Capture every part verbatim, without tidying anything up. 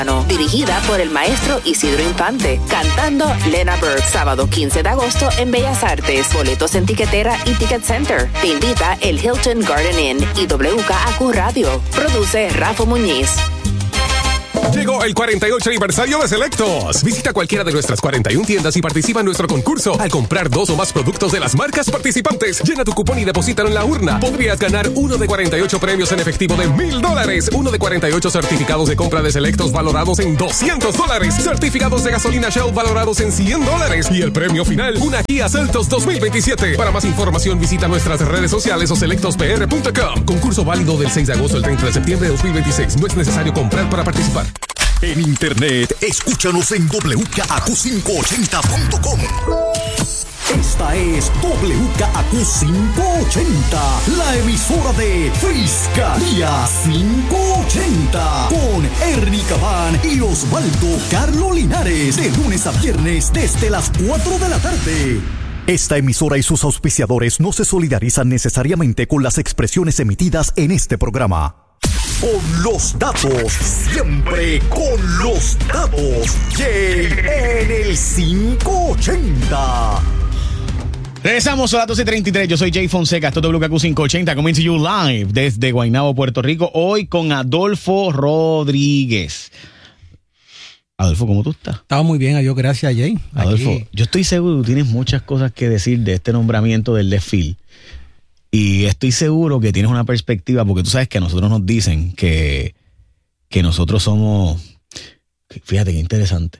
Dirigida por el maestro Isidro Infante. Cantando Lena Burke. Sábado quince de agosto en Bellas Artes. Boletos en Tiquetera y Ticket Center. Te invita el Hilton Garden Inn y W K A Q Radio. Produce Rafa Muñiz. Llegó el cuarenta y ocho aniversario de Selectos. Visita cualquiera de nuestras cuarenta y una tiendas y participa en nuestro concurso. Al comprar dos o más productos de las marcas participantes, llena tu cupón y deposítalo en la urna. Podrías ganar uno de cuarenta y ocho premios en efectivo de mil dólares, uno de cuarenta y ocho certificados de compra de Selectos valorados en doscientos dólares, certificados de gasolina Shell valorados en cien dólares y el premio final, una Kia Seltos dos mil veintisiete. Para más información visita nuestras redes sociales o selectos p r punto com. Concurso válido del seis de agosto al treinta de septiembre de dos mil veintiséis. No es necesario comprar para participar. En internet, escúchanos en w k a q quinientos ochenta punto com. Esta es W K A Q quinientos ochenta, la emisora de Fiscalía quinientos ochenta, con Ernie Cabán y Osvaldo Carlo Linares, de lunes a viernes desde las cuatro de la tarde. Esta emisora y sus auspiciadores no se solidarizan necesariamente con las expresiones emitidas en este programa. Con los datos, siempre con los datos. Jay en el quinientos ochenta. Regresamos a las doce treinta y tres. Yo soy Jay Fonseca. Esto es W K A Q quinientos ochenta. Coming to you live desde Guaynabo, Puerto Rico. Hoy con Adolfo Rodríguez. Adolfo, ¿cómo tú estás? Estaba muy bien, adiós, gracias, Jay. Adolfo, aquí. Yo estoy seguro que tú tienes muchas cosas que decir de este nombramiento del desfile. Y estoy seguro que tienes una perspectiva, porque tú sabes que a nosotros nos dicen que, que nosotros somos... Fíjate qué interesante.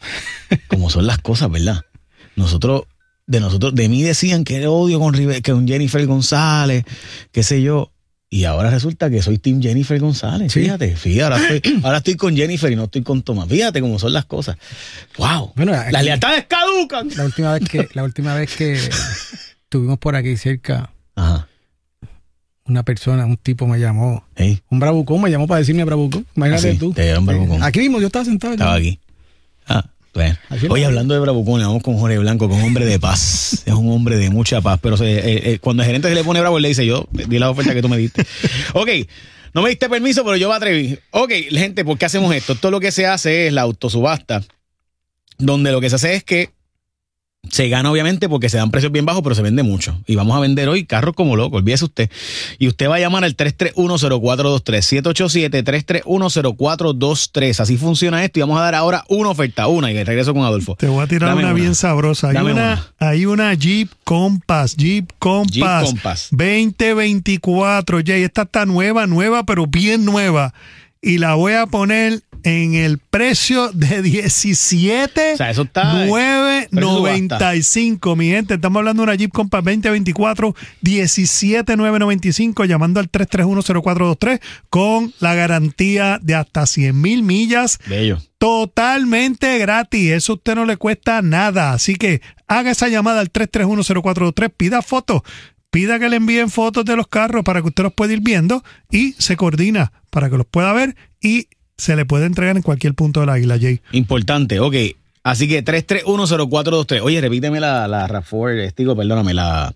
Como son las cosas, ¿verdad? Nosotros, de nosotros, de mí decían que odio con, Rive, con Jennifer González, qué sé yo. Y ahora resulta que soy team Jennifer González. ¿Sí? Fíjate, fíjate, ahora estoy, ahora estoy con Jennifer y no estoy con Tomás. Fíjate cómo son las cosas. ¡Wow! Bueno, aquí, las lealtades caducan. La última vez que, la última vez que estuvimos por aquí cerca... Ajá. Una persona, un tipo me llamó. ¿Eh? Un bravucón me llamó para decirme bravucón. Imagínate. ¿Ah, sí? Tú. Te dieron bravucón. Aquí mismo, yo estaba sentado. Estaba aquí. Ah, bueno. Oye, hablando de bravucón, vamos con Jorge Blanco, con un hombre de paz. Es un hombre de mucha paz. Pero se, eh, eh, cuando el gerente se le pone bravo, él le dice, yo di la oferta que tú me diste. Ok, no me diste permiso, pero yo me atreví. Ok, gente, ¿por qué hacemos esto? Todo lo que se hace es la autosubasta, donde lo que se hace es que se gana obviamente porque se dan precios bien bajos, pero se vende mucho. Y vamos a vender hoy carros como locos, olvídese usted. Y usted va a llamar al tres tres uno cero cuatro dos tres, siete ocho siete, tres tres uno cero cuatro dos tres. Así funciona esto y vamos a dar ahora una oferta, una, y regreso con Adolfo. Te voy a tirar una, una bien sabrosa. Hay una, una. hay una Jeep Compass, Jeep Compass, Jeep Compass veinte veinticuatro, Jay. Esta está nueva, nueva, pero bien nueva. Y la voy a poner en el precio de diecisiete mil novecientos noventa y cinco. Mi gente, estamos hablando de una Jeep Compass veinte veinticuatro, diecisiete mil novecientos noventa y cinco, llamando al tres tres uno cero cuatro dos tres con la garantía de hasta cien mil millas. Bello. Totalmente gratis. Eso a usted no le cuesta nada. Así que haga esa llamada al tres tres uno cero cuatro dos tres, pida fotos. Pida que le envíen fotos de los carros para que usted los pueda ir viendo y se coordina para que los pueda ver y se le puede entregar en cualquier punto de la isla, Jay. Importante, ok. Así que tres tres uno cero cuatro dos tres. Oye, repíteme la, la R A V cuatro, digo, perdóname, la...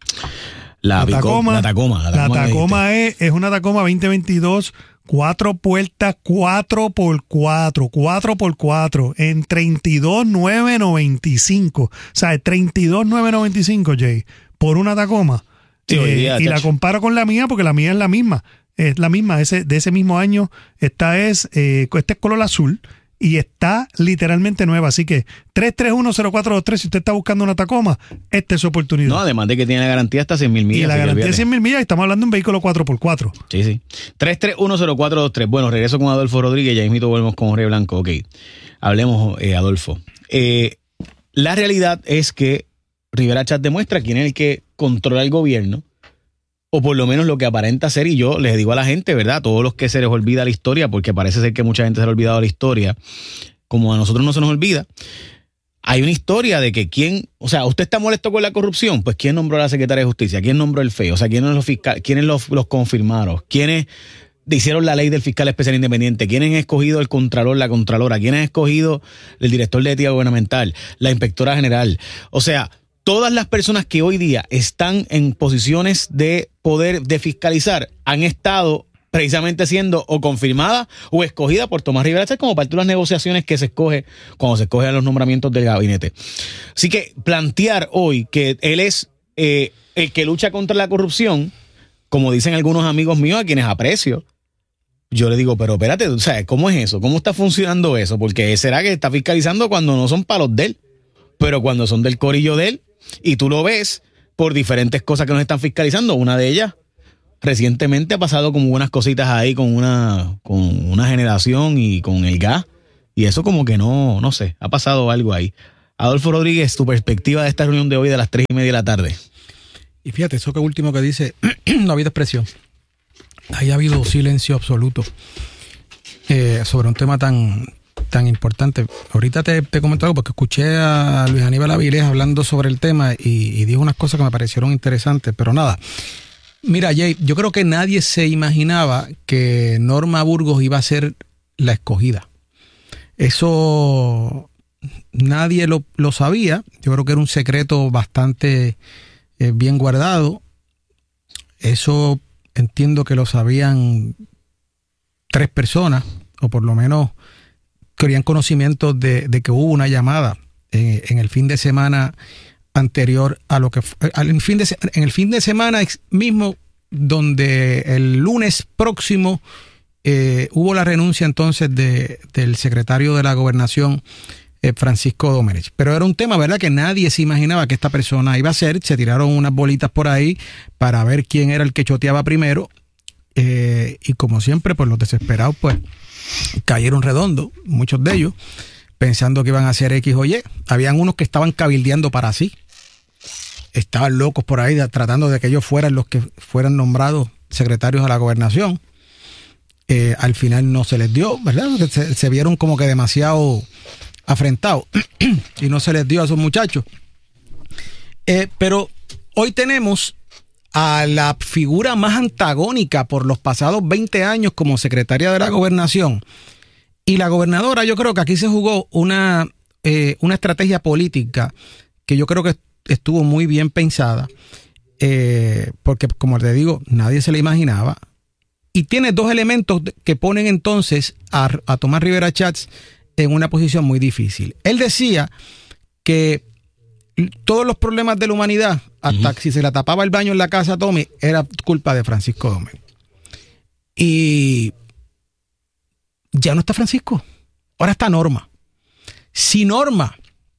La, la, Tacoma, la Tacoma. La Tacoma, la Tacoma es, es una Tacoma veinte veintidós, cuatro puertas, cuatro por cuatro, cuatro por cuatro, en treinta y dos mil novecientos noventa y cinco. O sea, treinta y dos mil novecientos noventa y cinco, Jay, por una Tacoma. Sí, eh, día, y chacho. La comparo con la mía porque la mía es la misma. Es la misma, ese, de ese mismo año. Esta es, eh, este es color azul y está literalmente nueva. Así que tres tres uno cero cuatro dos tres, si usted está buscando una Tacoma, esta es su oportunidad. No, además de que tiene la garantía hasta cien mil millas. Y la garantía de cien mil millas, y estamos hablando de un vehículo cuatro por cuatro. Sí, sí. tres tres uno cero cuatro dos tres. Bueno, regreso con Adolfo Rodríguez, ya mismo volvemos con Jorge Blanco. Ok, hablemos, eh, Adolfo. Eh, la realidad es que Rivera Chat demuestra quién es el que controla el gobierno, o por lo menos lo que aparenta ser, y yo les digo a la gente, ¿verdad? A todos los que se les olvida la historia, porque parece ser que mucha gente se le ha olvidado la historia, como a nosotros no se nos olvida, hay una historia de que quién, o sea, ¿usted está molesto con la corrupción? Pues ¿quién nombró a la secretaria de Justicia? ¿Quién nombró el F E I? O sea, ¿quiénes los fiscal, quiénes los, los confirmaron? ¿Quiénes hicieron la ley del fiscal especial independiente? ¿Quiénes han escogido el contralor, la contralora? ¿Quiénes han escogido el director de ética gubernamental? La inspectora general. O sea, todas las personas que hoy día están en posiciones de poder de fiscalizar han estado precisamente siendo o confirmada o escogida por Tomás Rivera Chatz como parte de las negociaciones que se escoge cuando se escogen los nombramientos del gabinete. Así que plantear hoy que él es eh, el que lucha contra la corrupción, como dicen algunos amigos míos a quienes aprecio, yo le digo, pero espérate, o sea, ¿cómo es eso? ¿Cómo está funcionando eso? Porque será que está fiscalizando cuando no son palos de él, pero cuando son del corillo de él, y tú lo ves por diferentes cosas que nos están fiscalizando. Una de ellas, recientemente ha pasado como unas cositas ahí con una, con una generación y con el gas, y eso como que no, no sé, ha pasado algo ahí. Adolfo Rodríguez, tu perspectiva de esta reunión de hoy de las tres y media de la tarde. Y fíjate, eso que último que dice, no ha habido expresión. Ahí ha habido silencio absoluto eh, sobre un tema tan, tan importante. Ahorita te, te comento algo porque escuché a Luis Aníbal Avilés hablando sobre el tema y, y dijo unas cosas que me parecieron interesantes, pero nada. Mira, Jay, yo creo que nadie se imaginaba que Norma Burgos iba a ser la escogida. Eso nadie lo, lo sabía. Yo creo que era un secreto bastante eh, bien guardado. Eso entiendo que lo sabían tres personas, o por lo menos tenían conocimiento de, de que hubo una llamada en, en el fin de semana anterior a lo que al fin de, en el fin de semana mismo, donde el lunes próximo eh, hubo la renuncia entonces de, del secretario de la Gobernación, eh, Francisco Domenech. Pero era un tema, ¿verdad?, que nadie se imaginaba que esta persona iba a ser. Se tiraron unas bolitas por ahí para ver quién era el que choteaba primero. Eh, y como siempre, pues los desesperados pues cayeron redondos, muchos de ellos, pensando que iban a hacer X o Y. Habían unos que estaban cabildeando para sí. Estaban locos por ahí tratando de que ellos fueran los que fueran nombrados secretarios de la Gobernación. Eh, al final no se les dio, ¿verdad? Se, se vieron como que demasiado afrentados y no se les dio a esos muchachos. Eh, pero hoy tenemos a la figura más antagónica por los pasados veinte años como secretaria de la Gobernación. Y la gobernadora, yo creo que aquí se jugó una, eh, una estrategia política que yo creo que estuvo muy bien pensada, eh, porque como te digo, nadie se la imaginaba. Y tiene dos elementos que ponen entonces a, a Tomás Rivera Chatz en una posición muy difícil. Él decía que todos los problemas de la humanidad, hasta uh-huh. si se la tapaba el baño en la casa a Tommy, era culpa de Francisco Domenech. Y ya no está Francisco, ahora está Norma. Si Norma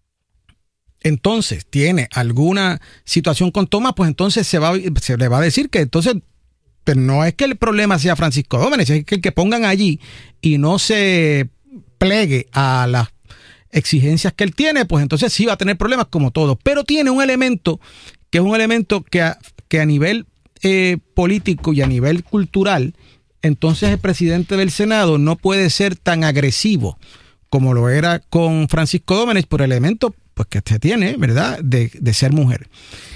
entonces tiene alguna situación con Tomás, pues entonces se va, se le va a decir que entonces pero no es que el problema sea Francisco Domenech, es que el que pongan allí y no se plegue a las exigencias que él tiene, pues entonces sí va a tener problemas como todo. Pero tiene un elemento que es un elemento que a, que a nivel eh, político y a nivel cultural, entonces el presidente del Senado no puede ser tan agresivo como lo era con Francisco Domenech por el elemento pues, que se tiene, ¿verdad?, de, de ser mujer.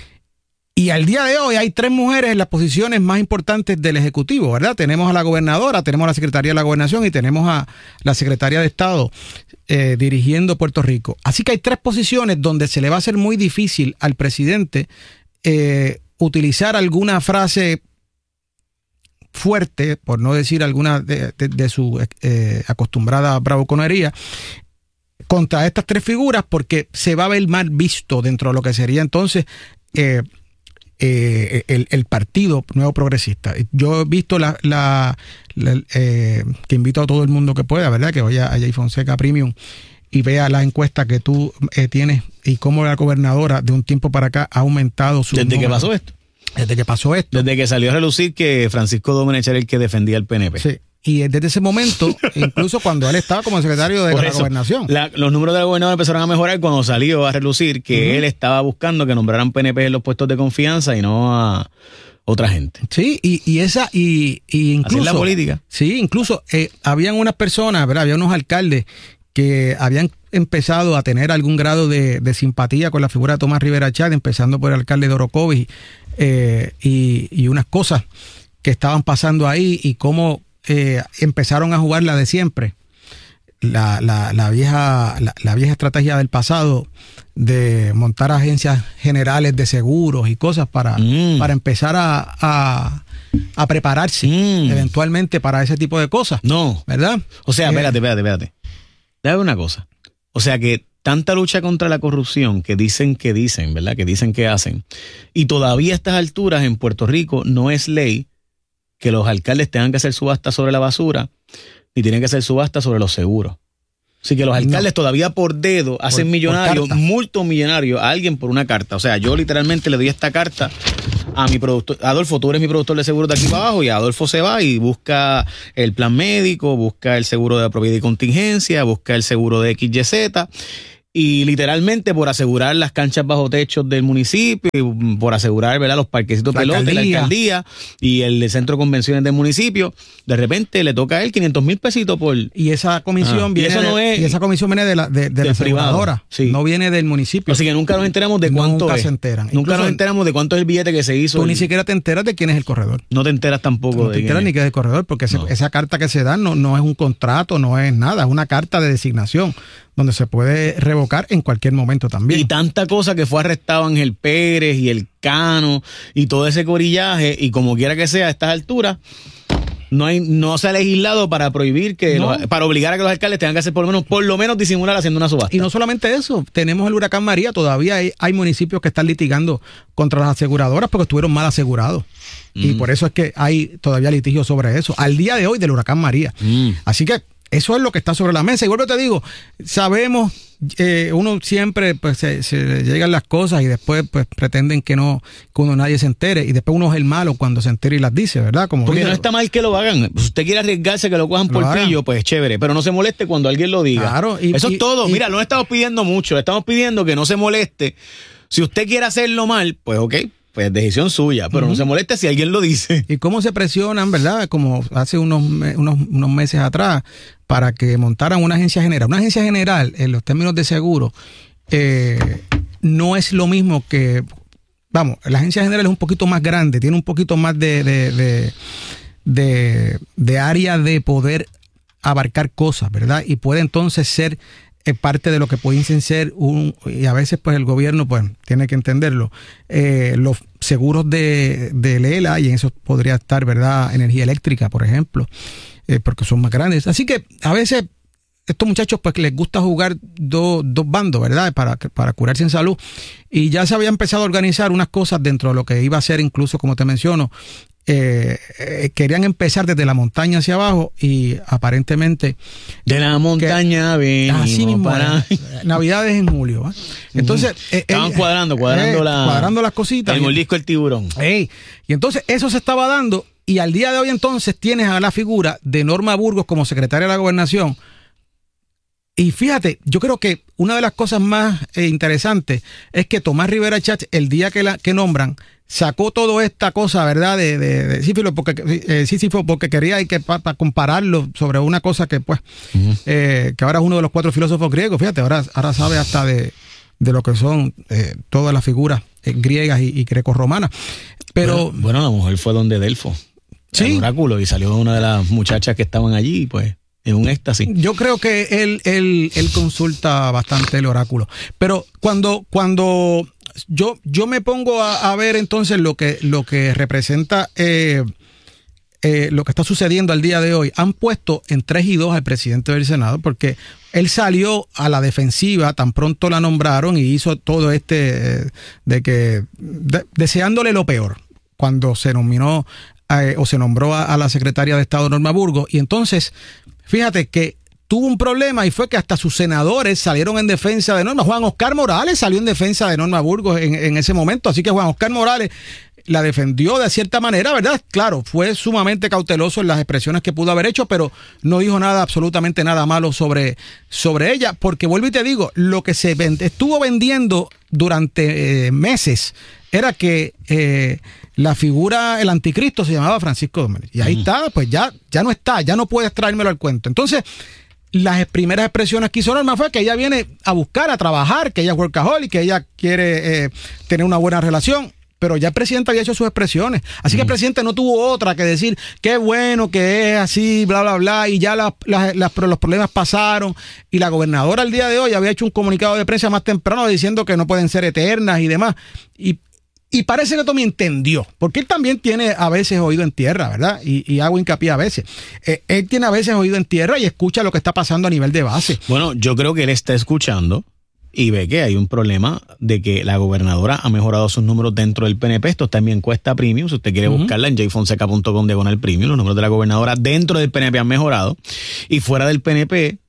Y al día de hoy hay tres mujeres en las posiciones más importantes del Ejecutivo, ¿verdad? Tenemos a la gobernadora, tenemos a la secretaria de la Gobernación y tenemos a la secretaria de Estado eh, dirigiendo Puerto Rico. Así que hay tres posiciones donde se le va a hacer muy difícil al presidente eh, utilizar alguna frase fuerte, por no decir alguna de, de, de su eh, acostumbrada bravuconería, contra estas tres figuras, porque se va a ver mal visto dentro de lo que sería entonces eh, eh, el, el Partido Nuevo Progresista. Yo he visto la, la, la eh, que invito a todo el mundo que pueda, ¿verdad?, que vaya a Jay Fonseca Premium y vea la encuesta que tú eh, tienes y cómo la gobernadora de un tiempo para acá ha aumentado su ¿Desde número. que pasó esto? Desde que pasó esto. Desde que salió a relucir que Francisco Domenech era el que defendía el P N P. Sí. Y desde ese momento, incluso cuando él estaba como secretario de Por la eso, gobernación. La, los números de la gobernadora empezaron a mejorar cuando salió a relucir que uh-huh. él estaba buscando que nombraran P N P en los puestos de confianza y no a otra gente. Sí, y, y esa, y, y incluso. Así es la política. Sí, incluso eh, habían unas personas, ¿verdad? Había unos alcaldes que habían empezado a tener algún grado de, de simpatía con la figura de Tomás Rivera Chatz, empezando por el alcalde de Orocovis, eh, y, y unas cosas que estaban pasando ahí y cómo Eh, empezaron a jugar la de siempre. la, la, la vieja la, la vieja estrategia del pasado de montar agencias generales de seguros y cosas para, mm. para empezar a, a, a prepararse mm. eventualmente para ese tipo de cosas. No. ¿Verdad? O sea, eh, espérate, espérate, espérate. Déjame una cosa. O sea que tanta lucha contra la corrupción que dicen que dicen, ¿verdad? Que dicen que hacen. Y todavía a estas alturas en Puerto Rico no es ley que los alcaldes tengan que hacer subasta sobre la basura ni tienen que hacer subasta sobre los seguros. Así que los alcaldes no. todavía por dedo hacen por, millonarios, multimillonarios a alguien por una carta. O sea, yo literalmente le doy esta carta a mi productor. Adolfo, tú eres mi productor de seguros de aquí para abajo, y Adolfo se va y busca el plan médico, busca el seguro de propiedad y contingencia, busca el seguro de X Y Z. Y literalmente por asegurar las canchas bajo techos del municipio, y por asegurar, ¿verdad?, los parquecitos de pelota, la alcaldía y el centro de convenciones del municipio, de repente le toca a él quinientos mil pesitos por... Y esa comisión ah, viene y eso de, no es, y esa comisión viene de la, de, de la aseguradora, sí. No viene del municipio. Así que nunca nos enteramos de cuánto nunca es. se enteran. Nunca Incluso nos enteramos de cuánto es el billete que se hizo. Tú el... ni siquiera te enteras de quién es el corredor. No te enteras tampoco no de te enteras ni quién es el corredor, porque ese, no. esa carta que se da no, no es un contrato, no es nada, es una carta de designación donde se puede revocar en cualquier momento también. Y tanta cosa que fue arrestado Ángel Pérez y el Cano y todo ese corillaje, y como quiera que sea a estas alturas, no hay, no se ha legislado para prohibir que no. los, para obligar a que los alcaldes tengan que hacer por lo menos, por lo menos disimular haciendo una subasta. Y no solamente eso, tenemos el huracán María, todavía hay, hay municipios que están litigando contra las aseguradoras porque estuvieron mal asegurados. Mm. Y por eso es que hay todavía litigios sobre eso, al día de hoy del huracán María. Mm. Así que eso es lo que está sobre la mesa. Y vuelvo te digo, sabemos, eh, uno siempre pues se, se llegan las cosas y después pues pretenden que no, que uno nadie se entere, y después uno es el malo cuando se entera y las dice, ¿verdad? Como porque dice, no está mal que lo hagan. Si usted quiere arriesgarse que lo cojan por pillo, pues chévere, pero no se moleste cuando alguien lo diga. Claro, y, eso y, es todo. Y, Mira, no le estamos pidiendo mucho, le estamos pidiendo que no se moleste. Si usted quiere hacerlo mal, pues ok, pues decisión suya, pero uh-huh. no se moleste si alguien lo dice. Y cómo se presionan, ¿verdad? Como hace unos, unos, unos meses atrás, para que montaran una agencia general. Una agencia general, en los términos de seguro, eh, no es lo mismo que... Vamos, la agencia general es un poquito más grande, tiene un poquito más de, de, de, de, de área de poder abarcar cosas, ¿verdad? Y puede entonces ser parte de lo que pueden ser un, y a veces pues el gobierno pues tiene que entenderlo, eh, los seguros de, de Lela, y en eso podría estar, ¿verdad?, energía eléctrica, por ejemplo, eh, porque son más grandes. Así que a veces estos muchachos pues les gusta jugar do, dos bandos, ¿verdad?, para, para curarse en salud, y ya se había empezado a organizar unas cosas dentro de lo que iba a ser, incluso como te menciono, Eh, eh, querían empezar desde la montaña hacia abajo, y aparentemente de la montaña que, así mismo para Navidades en julio, ¿eh? Entonces eh, estaban eh, cuadrando cuadrando, eh, la, cuadrando las cositas, el mordisco del tiburón, eh, y entonces eso se estaba dando, y al día de hoy entonces tienes a la figura de Norma Burgos como secretaria de la Gobernación. Y fíjate, yo creo que una de las cosas más eh, interesantes es que Tomás Rivera Chatz, el día que la que nombran, sacó toda esta cosa, ¿verdad?, de, de, de Sísifo, porque, eh, Sísifo, porque quería que para pa compararlo sobre una cosa que, pues, uh-huh. eh, que ahora es uno de los cuatro filósofos griegos. Fíjate, ahora, ahora sabe hasta de, de lo que son eh, todas las figuras eh, griegas y, y grecorromanas. Pero bueno, bueno, la mujer fue donde Delfo, sí, el oráculo, y salió una de las muchachas que estaban allí, pues, en un éxtasis. Yo creo que él, él, él consulta bastante el oráculo. Pero cuando, cuando yo, yo me pongo a, a ver entonces lo que, lo que representa eh, eh, lo que está sucediendo al día de hoy, han puesto en tres y dos al presidente del Senado, porque él salió a la defensiva tan pronto la nombraron y hizo todo este eh, de que de, deseándole lo peor cuando se nominó eh, o se nombró a, a la secretaria de Estado Norma Burgos. Y entonces fíjate que tuvo un problema, y fue que hasta sus senadores salieron en defensa de Norma. Juan Oscar Morales salió en defensa de Norma Burgos en, en ese momento, así que Juan Oscar Morales la defendió de cierta manera, ¿verdad? Claro, fue sumamente cauteloso en las expresiones que pudo haber hecho, pero no dijo nada, absolutamente nada malo sobre, sobre ella, porque vuelvo y te digo, lo que se vend- estuvo vendiendo durante eh, meses era que eh, la figura, el anticristo, se llamaba Francisco Domínguez. Y ahí uh-huh. está, pues ya, ya no está, ya no puedes traérmelo al cuento. Entonces, las primeras expresiones que hizo Norma fue que ella viene a buscar, a trabajar, que ella es workaholic, que ella quiere eh, tener una buena relación. pero ya el presidente había hecho sus expresiones. Así mm. que el presidente no tuvo otra que decir qué bueno que es así, bla, bla, bla, y ya la, la, la, los problemas pasaron. Y la gobernadora al día de hoy había hecho un comunicado de prensa más temprano diciendo que no pueden ser eternas y demás. Y, y parece que Tommy entendió, porque él también tiene a veces oído en tierra, ¿verdad? Y, y hago hincapié a veces. Eh, él tiene a veces oído en tierra y escucha lo que está pasando a nivel de base. Bueno, yo creo que él está escuchando y ve que hay un problema de que la gobernadora ha mejorado sus números dentro del P N P. Esto está en mi encuesta premium. Si usted quiere uh-huh. buscarla en jfonseca punto com diagonal premium, los números de la gobernadora dentro del P N P han mejorado y fuera del P N P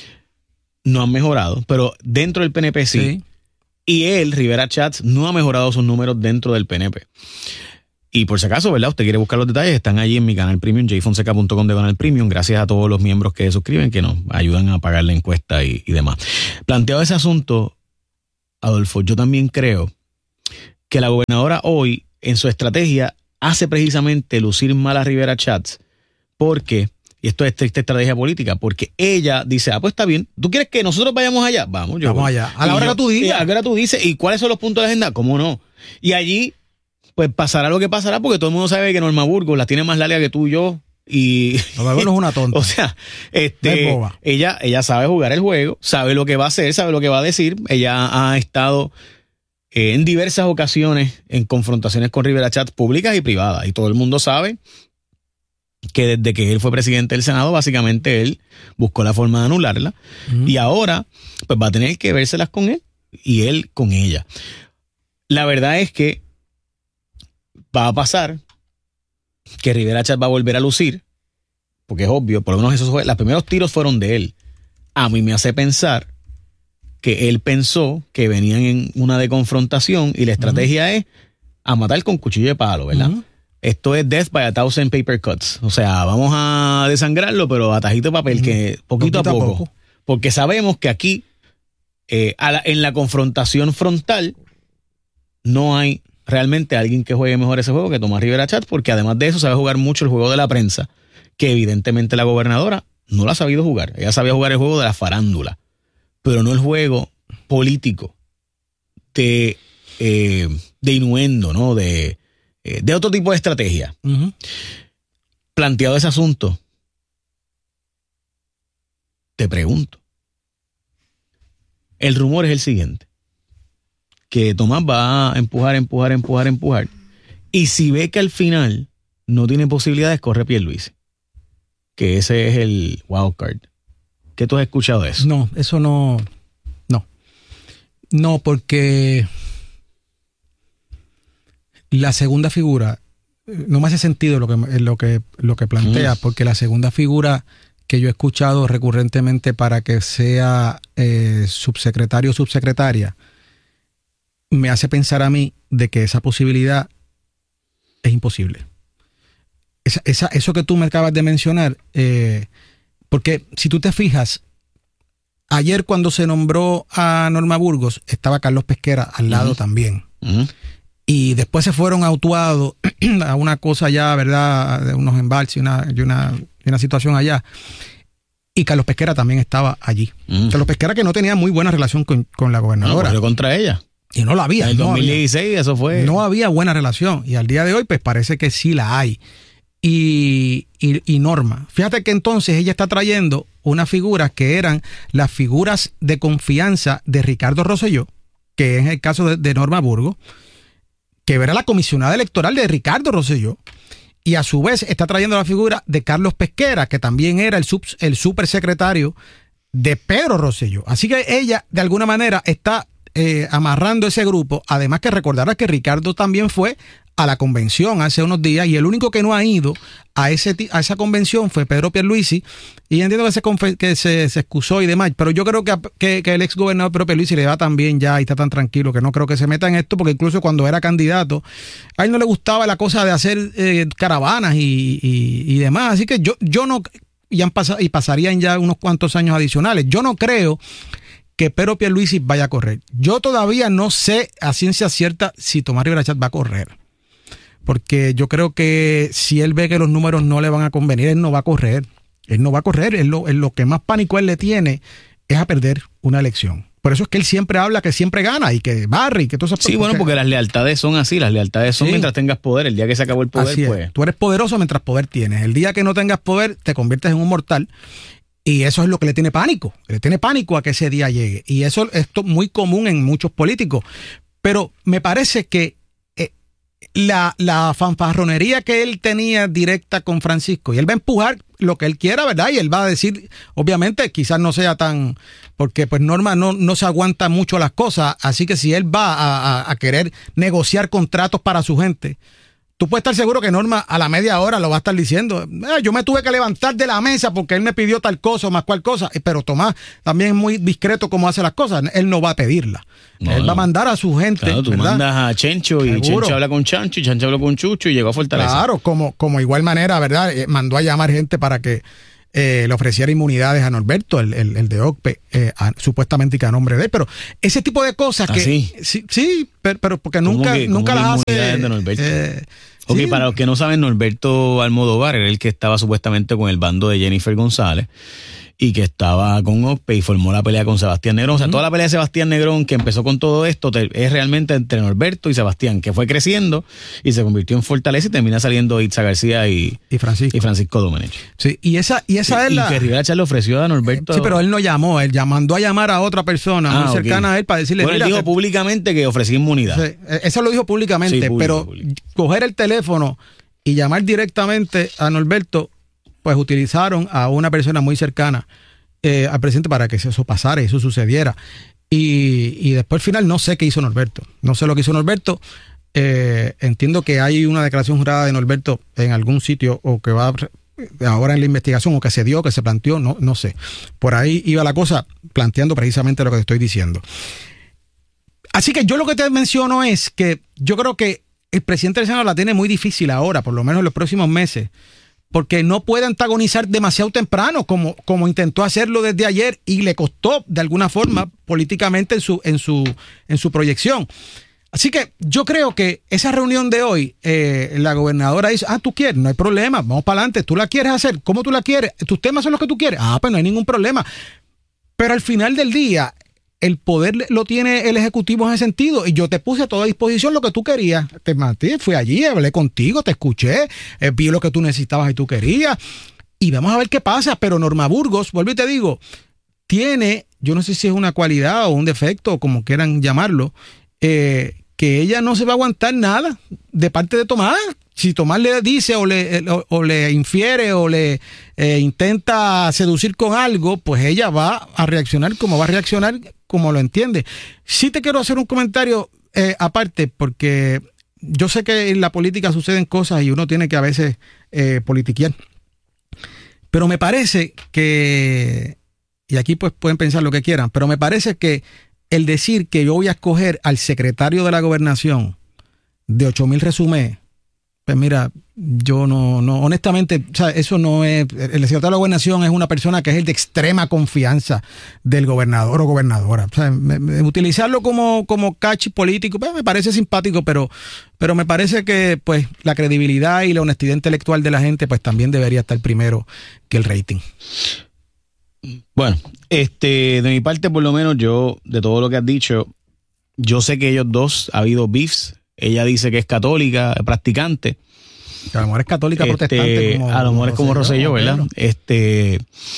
no han mejorado, pero dentro del P N P sí. sí. Y él, Rivera Schatz, no ha mejorado sus números dentro del P N P. Y por si acaso, ¿verdad? Usted quiere buscar los detalles, están allí en mi canal premium, jfonseca punto com diagonal premium. Gracias a todos los miembros que se suscriben, que nos ayudan a pagar la encuesta y, y demás. Planteado ese asunto, Adolfo, yo también creo que la gobernadora hoy, en su estrategia, hace precisamente lucir mal a Rivera Schatz, porque, y esto es estricta estrategia política, porque ella dice, ah, pues está bien, ¿tú quieres que nosotros vayamos allá? Vamos, yo Vamos voy. allá, a la hora yo, que tú digas. A la hora que tú dices, ¿y cuáles son los puntos de la agenda? ¿Cómo no? Y allí pues pasará lo que pasará, porque todo el mundo sabe que Norma Burgos la tiene más larga que tú y yo. Y Norma Burgos es una tonta. O sea, este, boba. ella, ella sabe jugar el juego, sabe lo que va a hacer, sabe lo que va a decir. Ella ha estado eh, en diversas ocasiones en confrontaciones con Rivera Schatz públicas y privadas. Y todo el mundo sabe que desde que él fue presidente del Senado, básicamente él buscó la forma de anularla. Uh-huh. Y ahora, pues va a tener que vérselas con él y él con ella. La verdad es que va a pasar que Rivera Schatz va a volver a lucir, porque es obvio, por lo menos esos, los primeros tiros fueron de él. A mí me hace pensar que él pensó que venían en una de confrontación y la estrategia uh-huh. es a matar con cuchillo de palo, ¿verdad? Uh-huh. Esto es death by a thousand paper cuts. O sea, vamos a desangrarlo, pero a tajito de papel, uh-huh. que poquito, poquito a poco. A poco. Porque sabemos que aquí, eh, a la, en la confrontación frontal, no hay realmente alguien que juegue mejor ese juego que Tomás Rivera Schatz, porque además de eso sabe jugar mucho el juego de la prensa, que evidentemente la gobernadora no lo ha sabido jugar. Ella sabía jugar el juego de la farándula, pero no el juego político de, eh, de innuendo, ¿no? De, eh, de otro tipo de estrategia. Uh-huh. Planteado ese asunto, te pregunto, el rumor es el siguiente: que Tomás va a empujar, empujar, empujar, empujar. Y si ve que al final no tiene posibilidades, corre Pierluisi. Que ese es el wild card. ¿Qué tú has escuchado de eso? No, eso no. No. No, porque la segunda figura no me hace sentido lo que, lo que, lo que plantea, mm. porque la segunda figura que yo he escuchado recurrentemente para que sea eh, subsecretario o subsecretaria, me hace pensar a mí de que esa posibilidad es imposible. Esa, esa, eso que tú me acabas de mencionar, eh, porque si tú te fijas, ayer cuando se nombró a Norma Burgos, estaba Carlos Pesquera al lado uh-huh. también. Uh-huh. Y después se fueron a Utuado a una cosa allá, ¿verdad? De unos embalses y una, y una, y una situación allá. Y Carlos Pesquera también estaba allí. Uh-huh. Carlos Pesquera, que no tenía muy buena relación con, con la gobernadora. No, contra ella. Y no la había. En el no dos mil dieciséis había, eso fue. No había buena relación. Y al día de hoy, pues parece que sí la hay. Y, y, y Norma. Fíjate que entonces ella está trayendo unas figuras que eran las figuras de confianza de Ricardo Rosselló, que es el caso de, de Norma Burgos, que era la comisionada electoral de Ricardo Rosselló. Y a su vez está trayendo la figura de Carlos Pesquera, que también era el, sub, el supersecretario de Pedro Rosselló. Así que ella, de alguna manera, está Eh, amarrando ese grupo. Además que recordarás que Ricardo también fue a la convención hace unos días y el único que no ha ido a ese a esa convención fue Pedro Pierluisi, y entiendo que se confe- que se, se excusó y demás, pero yo creo que, que, que el ex gobernador Pedro Pierluisi le va tan bien ya y está tan tranquilo que no creo que se meta en esto, porque incluso cuando era candidato a él no le gustaba la cosa de hacer eh, caravanas y, y, y demás, así que yo, yo no, y, han pasado, y pasarían ya unos cuantos años adicionales, yo no creo que Pedro Pierluisi vaya a correr. Yo todavía no sé a ciencia cierta si Tomás Rivera Schatz va a correr. Porque yo creo que si él ve que los números no le van a convenir, él no va a correr. Él no va a correr. Él lo, él lo que más pánico él le tiene es a perder una elección. Por eso es que él siempre habla que siempre gana y que barre y que todo eso. Sí, bueno, porque las lealtades son así, las lealtades son sí. mientras tengas poder. El día que se acabó el poder, así pues. Es. Tú eres poderoso mientras poder tienes. El día que no tengas poder, te conviertes en un mortal. Y eso es lo que le tiene pánico. Le tiene pánico a que ese día llegue. Y eso es muy común en muchos políticos. Pero me parece que eh, la, la fanfarronería que él tenía directa con Francisco, y él va a empujar lo que él quiera, ¿verdad? Y él va a decir, obviamente, quizás no sea tan, porque pues Norma no, no se aguanta mucho las cosas, así que si él va a, a, a querer negociar contratos para su gente, tú puedes estar seguro que Norma a la media hora lo va a estar diciendo. Eh, yo me tuve que levantar de la mesa porque él me pidió tal cosa o más cual cosa. Pero Tomás también es muy discreto como hace las cosas. Él no va a pedirla. No, él no. va a mandar a su gente. Claro, tú ¿verdad? mandas a Chencho y Seguro. Chencho habla con Chancho y Chancho habla con Chucho y llegó a Fortaleza. Claro, como, como igual manera, ¿verdad? Eh, mandó a llamar gente para que eh, le ofreciera inmunidades a Norberto, el, el, el de O C P E, eh, a, supuestamente que a nombre de él. Pero ese tipo de cosas ¿Ah, que... sí? Sí, sí pero, pero porque nunca, que, nunca las hace... De Norberto? Eh, Ok, sí. Para los que no saben, Norberto Almodóvar era el que estaba supuestamente con el bando de Jennifer González y que estaba con O C P E y formó la pelea con Sebastián Negrón. O sea, uh-huh. toda la pelea de Sebastián Negrón que empezó con todo esto es realmente entre Norberto y Sebastián, que fue creciendo y se convirtió en Fortaleza y termina saliendo Itza García y, y Francisco y Francisco Domenech. Sí, y esa, y esa y, es la... Y que Rivera Chat le ofreció a Norberto... Sí, pero él no llamó, él mandó a llamar a otra persona ah, muy okay. cercana a él para decirle... Bueno, él dijo te... públicamente que ofrecía inmunidad. Sí, eso lo dijo públicamente, sí, público, pero público. Coger el teléfono y llamar directamente a Norberto, pues utilizaron a una persona muy cercana eh, al presidente para que eso pasara, eso sucediera. Y, y después al final no sé qué hizo Norberto. No sé lo que hizo Norberto. Eh, entiendo que hay una declaración jurada de Norberto en algún sitio o que va ahora en la investigación o que se dio, que se planteó, no, no sé. Por ahí iba la cosa planteando precisamente lo que te estoy diciendo. Así que yo lo que te menciono es que yo creo que el presidente del Senado la tiene muy difícil ahora, por lo menos en los próximos meses, porque no puede antagonizar demasiado temprano como, como intentó hacerlo desde ayer y le costó de alguna forma políticamente en su, en su, en su proyección. Así que yo creo que esa reunión de hoy, eh, la gobernadora dice, ah, tú quieres, no hay problema, vamos para adelante, tú la quieres hacer, ¿cómo tú la quieres? ¿Tus temas son los que tú quieres? Ah, pues no hay ningún problema. Pero al final del día, el poder lo tiene el Ejecutivo en ese sentido y yo te puse a toda disposición lo que tú querías. Te manté, fui allí, hablé contigo, te escuché, eh, vi lo que tú necesitabas y tú querías y vamos a ver qué pasa. Pero Norma Burgos, vuelvo y te digo, tiene, yo no sé si es una cualidad o un defecto o como quieran llamarlo, eh, que ella no se va a aguantar nada de parte de Tomás. Si Tomás le dice o le, o, o le infiere o le eh, intenta seducir con algo, pues ella va a reaccionar como va a reaccionar, como lo entiende. Sí te quiero hacer un comentario eh, aparte, porque yo sé que en la política suceden cosas y uno tiene que a veces eh, politiquear. Pero me parece que, y aquí pues pueden pensar lo que quieran, pero me parece que el decir que yo voy a escoger al secretario de la gobernación de ocho mil resumés, pues mira, yo no, no, honestamente, o sea, eso no es, el secretario de la gobernación es una persona que es el de extrema confianza del gobernador o gobernadora. O sea, me, me, utilizarlo como, como catch político, pues me parece simpático, pero, pero me parece que pues la credibilidad y la honestidad intelectual de la gente pues también debería estar primero que el rating. Bueno, este, de mi parte, por lo menos yo, de todo lo que has dicho, yo sé que ellos dos ha habido beefs. Ella dice que es católica, practicante. A lo mejor es católica este, protestante. Como, a lo mejor es como Rosselló, ¿verdad? Pedro. Este,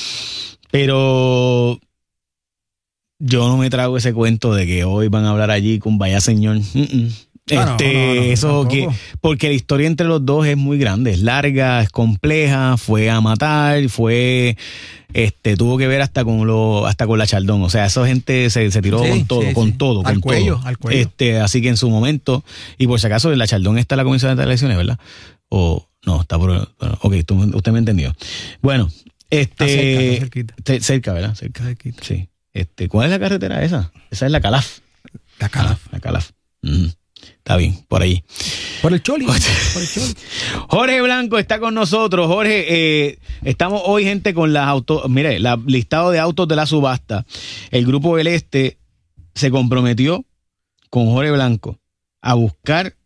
pero yo no me trago ese cuento de que hoy van a hablar allí con vaya señor. Mm-mm. Este, ah, no, no, no, eso que, porque la historia entre los dos es muy grande, es larga, es compleja, fue a matar, fue, este, tuvo que ver hasta con lo, hasta con la Chaldón, o sea, esa gente se, se tiró sí, con todo, sí, con sí. todo, al con cuello, todo. Al cuello. Este, así que en su momento, y por si acaso la Chaldón está en la Comisión de Elecciones, ¿verdad? O no, está por, bueno, ok, tú, usted me entendió. Bueno, este, está cerca, está cerca, ¿verdad? Cerca. Cerquita. Sí. Este, ¿cuál es la carretera esa? Esa es la Calaf. La Calaf. Ah, la Calaf. Mm. Está bien, por ahí. Por el Choli. Por el Choli. Jorge Blanco está con nosotros. Jorge, eh, estamos hoy, gente, con las autos. Mire, el listado de autos de la subasta. El Grupo del Este se comprometió con Jorge Blanco a buscar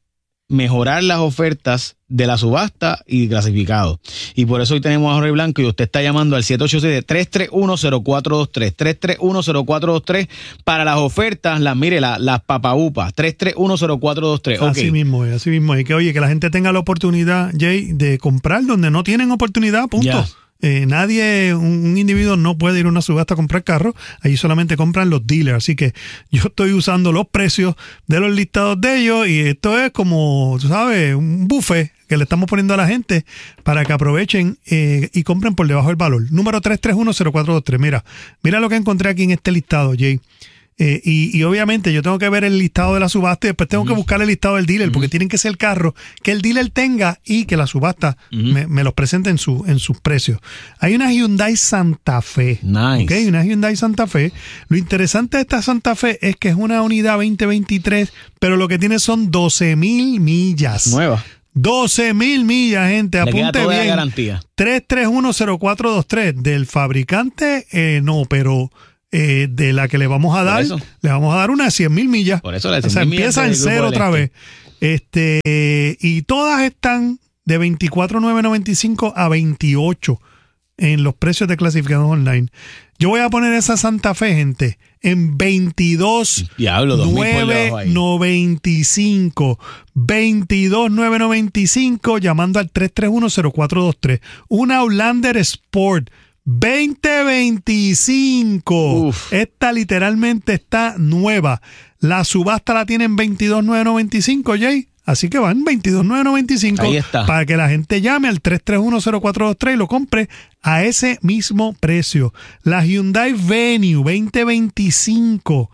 mejorar las ofertas de la subasta y clasificado. Y por eso hoy tenemos a Jorge Blanco y usted está llamando al siete ocho siete, tres tres uno, cero cuatro dos tres, tres tres uno, cero cuatro dos tres para las ofertas, las mire, la, las papaupas, tres tres uno, cero cuatro dos tres. Así okay. mismo es, así mismo es. Y que oye, que la gente tenga la oportunidad, Jay, de comprar donde no tienen oportunidad, punto. Yeah. Eh, nadie, un, un individuo no puede ir a una subasta a comprar carros, allí solamente compran los dealers, así que yo estoy usando los precios de los listados de ellos y esto es como, tú sabes, un buffet que le estamos poniendo a la gente para que aprovechen eh, y compren por debajo del valor. Número tres tres uno, cero cuatro dos tres, mira, mira lo que encontré aquí en este listado, Jay. Eh, y, y obviamente yo tengo que ver el listado de la subasta y después tengo uh-huh. que buscar el listado del dealer, uh-huh. porque tienen que ser carros que el dealer tenga y que la subasta uh-huh. me, me los presente en, su, en sus precios. Hay una Hyundai Santa Fe. Nice. Okay, una Hyundai Santa Fe. Lo interesante de esta Santa Fe es que es una unidad veinte veintitrés, pero lo que tiene son doce mil millas. Nueva. doce mil millas, gente. Le apunte queda toda bien. La garantía. tres tres uno, cero cuatro dos tres. Del fabricante, eh, no, pero... Eh, de la que le vamos a dar, le vamos a dar unas cien mil millas. Por eso la o sea, empieza en cero otra vez. Este, y todas están de veinticuatro mil novecientos noventa y cinco a veintiocho en los precios de clasificados online. Yo voy a poner esa Santa Fe, gente, en veintidós mil novecientos noventa y cinco. veintidós mil novecientos noventa y cinco llamando al tres tres uno, cero cuatro dos tres. Una Outlander Sport veinte veinticinco. Uf. Esta literalmente está nueva. La subasta la tiene en veintidós mil novecientos noventa y cinco, Jay. Así que van veintidós mil novecientos noventa y cinco. Ahí está. Para que la gente llame al tres tres uno, cero cuatro dos tres y lo compre a ese mismo precio. La Hyundai Venue veinte veinticinco.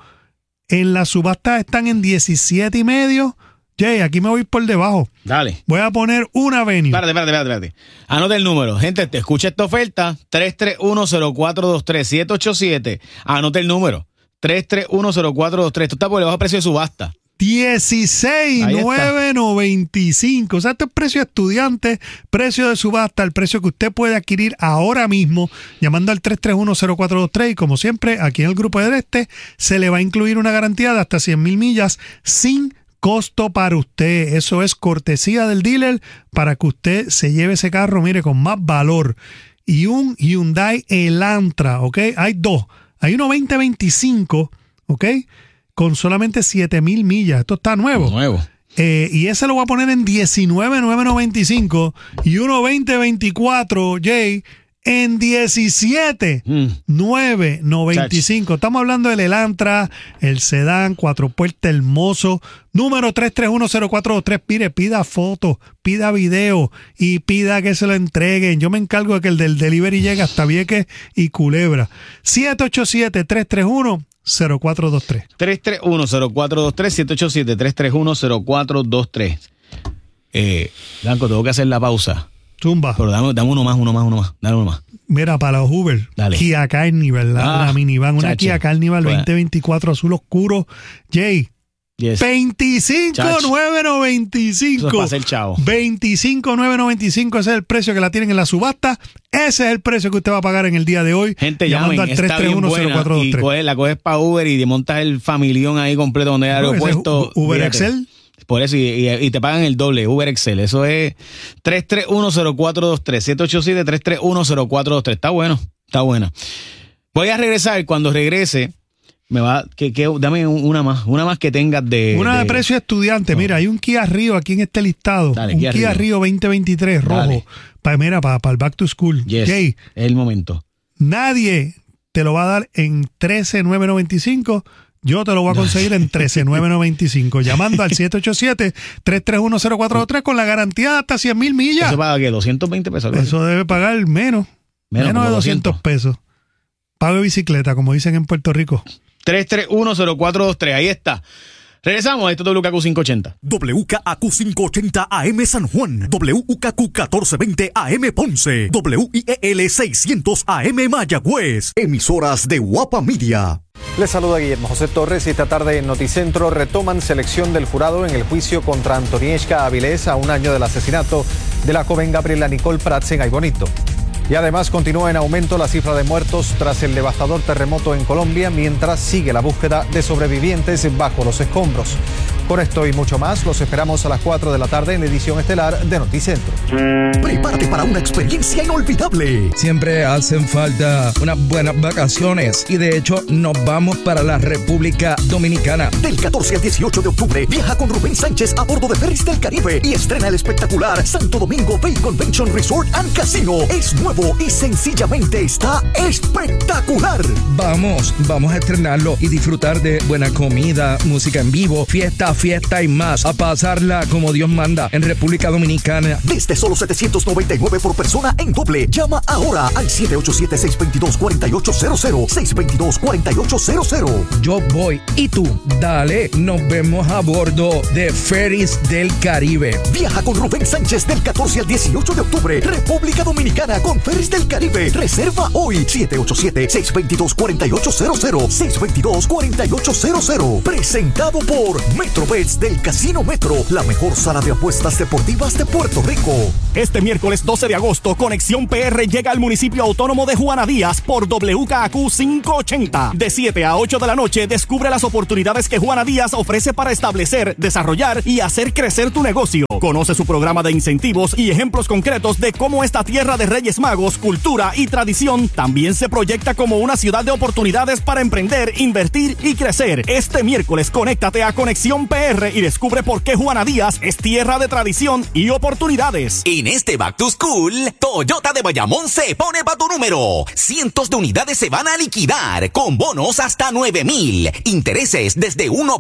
En la subasta están en diecisiete y medio. Jay, aquí me voy por debajo. Dale. Voy a poner una Venue. Espérate, espérate, espérate, espérate. Anota el número. Gente, te escucha esta oferta. tres tres uno, cero cuatro dos tres, siete ocho siete. Anota el número. tres tres uno, cero cuatro dos tres. Esto está por debajo del precio de subasta. dieciséis mil novecientos noventa y cinco. O sea, este es precio de estudiante, precio de subasta, el precio que usted puede adquirir ahora mismo llamando al tres tres uno, cero cuatro dos tres. Y como siempre, aquí en el Grupo del Este se le va a incluir una garantía de hasta cien mil millas sin costo para usted. Eso es cortesía del dealer para que usted se lleve ese carro, mire, con más valor. Y un Hyundai Elantra, ¿ok? Hay dos. Hay uno veinte veinticinco, ¿ok? Con solamente siete mil millas. Esto está nuevo. Nuevo. Eh, y ese lo voy a poner en diecinueve mil novecientos noventa y cinco. Y uno veinte veinticuatro, Jay, en diecisiete mil novecientos noventa y cinco. Mm. Estamos hablando del Elantra, el sedán, cuatro puertas hermoso. Número tres tres uno, cero cuatro dos tres. Pide, pida fotos, pida video y pida que se lo entreguen. Yo me encargo de que el del delivery llegue hasta Vieques y Culebra. siete ocho siete, tres tres uno, cero cuatro dos tres. tres tres uno, cero cuatro dos tres, siete ocho siete, tres tres uno, cero cuatro dos tres. Eh, Blanco, tengo que hacer la pausa. Zumba. Pero dame, dame uno más, uno más, uno más. Dale uno más. Mira, para los Uber, Dale. Kia Carnival, la, ah, la minivan, una chacho. Kia Carnival veinte veinticuatro azul oscuro. Jay, yes. veinticinco mil novecientos noventa y cinco. Eso es para ser chavo. veinticinco mil novecientos noventa y cinco, ese es el precio que la tienen en la subasta. Ese es el precio que usted va a pagar en el día de hoy. Gente, llamando llamen, al tres tres uno, cero cuatro dos tres. Y coge, la coges para Uber y montas el familión ahí completo donde hay no, aeropuerto. Uber fíjate. Excel. Por eso, y, y, y te pagan el doble, Uber Excel. Eso es tres tres uno, cero cuatro dos tres, siete ocho siete, tres tres uno, cero cuatro dos tres. Está bueno, está buena. Voy a regresar. Cuando regrese, me va, que, que dame una más, una más que tengas de... Una de, de precio estudiante. No. Mira, hay un Kia Rio aquí en este listado. Dale, un Kia, Kia Rio veinte veintitrés rojo. Para, mira, para, para el Back to School. Yes, Jay, es el momento. Nadie te lo va a dar en trece mil novecientos noventa y cinco. Yo te lo voy a conseguir en trece mil novecientos noventa y cinco. Llamando al siete ocho siete, tres tres uno, cero cuatro dos tres con la garantía de hasta cien mil millas. ¿Eso paga qué? ¿doscientos veinte pesos? Eso debe pagar menos. Menos, menos de doscientos pesos. Pago de bicicleta, como dicen en Puerto Rico. tres tres uno, cero cuatro dos tres. Ahí está. Regresamos a esto W K Q quinientos ochenta. W K Q quinientos ochenta A M San Juan. W K Q catorce veinte A M Ponce. W I E L seiscientos A M Mayagüez. Emisoras de Guapa Media. Les saluda Guillermo José Torres y esta tarde en Noticentro retoman selección del jurado en el juicio contra Antonieshka Avilés a un año del asesinato de la joven Gabriela Nicole Prats en Aybonito. Y además continúa en aumento la cifra de muertos tras el devastador terremoto en Colombia, mientras sigue la búsqueda de sobrevivientes bajo los escombros. Con esto y mucho más, los esperamos a las cuatro de la tarde en la edición estelar de Noticentro. Prepárate para una experiencia inolvidable. Siempre hacen falta unas buenas vacaciones y de hecho nos vamos para la República Dominicana. Del catorce al dieciocho de octubre, viaja con Rubén Sánchez a bordo de Ferries del Caribe y estrena el espectacular Santo Domingo Bay Convention Resort and Casino. Es nuevo y sencillamente está espectacular. Vamos, vamos a estrenarlo y disfrutar de buena comida, música en vivo, fiesta, fiesta y más. A pasarla como Dios manda en República Dominicana. Desde solo setecientos noventa y nueve por persona en doble. Llama ahora al siete ocho siete, seis dos dos, cuatro ocho cero cero. seis dos dos, cuatro ocho cero cero. Yo voy y tú, dale, nos vemos a bordo de Ferries del Caribe. Viaja con Rubén Sánchez del catorce al dieciocho de octubre. República Dominicana con Ferries del Caribe. Reserva hoy. siete ocho siete, seis dos dos, cuatro ocho cero cero. seis dos dos, cuatro ocho cero cero. Presentado por Metrobets del Casino Metro, la mejor sala de apuestas deportivas de Puerto Rico. Este miércoles doce de agosto, Conexión P R llega al municipio autónomo de Juana Díaz por W K A Q quinientos ochenta. De siete a ocho de la noche, descubre las oportunidades que Juana Díaz ofrece para establecer, desarrollar y hacer crecer tu negocio. Conoce su programa de incentivos y ejemplos concretos de cómo esta tierra de Reyes Magos, cultura y tradición también se proyecta como una ciudad de oportunidades para emprender, invertir y crecer. Este miércoles, conéctate a Conexión P R y descubre por qué Juana Díaz es tierra de tradición y oportunidades. En este Back to School, Toyota de Bayamón se pone pa' tu número. Cientos de unidades se van a liquidar con bonos hasta nueve mil. Intereses desde uno